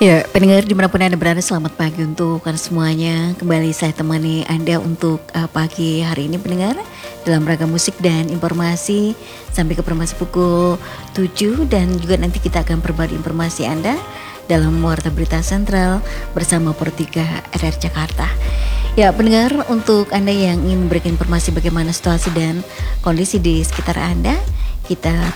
Ya, pendengar dimanapun Anda berada, selamat pagi untuk Anda semuanya. Kembali saya temani Anda untuk pagi hari ini pendengar dalam ragam musik dan informasi sampai ke informasi pukul 7 dan juga nanti kita akan perbarui informasi Anda dalam Warta Berita Sentral bersama Portika RR Jakarta. Ya, pendengar, untuk Anda yang ingin memberikan informasi bagaimana situasi dan kondisi di sekitar Anda, kita